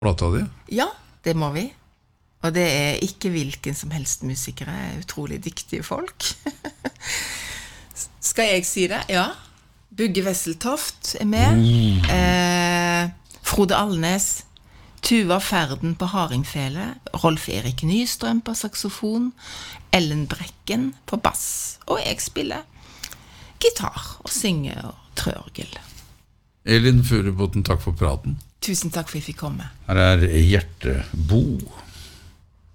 plata di? Ja, det må vi. Og det ikke hvilken som helst musikere, utrolig dyktige folk. Skal jeg si det? Ja. Bugge Wesseltoft med. Frode Alnes, Tuva Ferden på Haringfele, Rolf Erik Nystrøm på saxofon, Ellen Brekken på bass, og jeg spiller gitar og synger og trørgel. Elin Furubotn, takk for praten. Tusen takk for at jeg fikk komme. Her Hjerte Bo.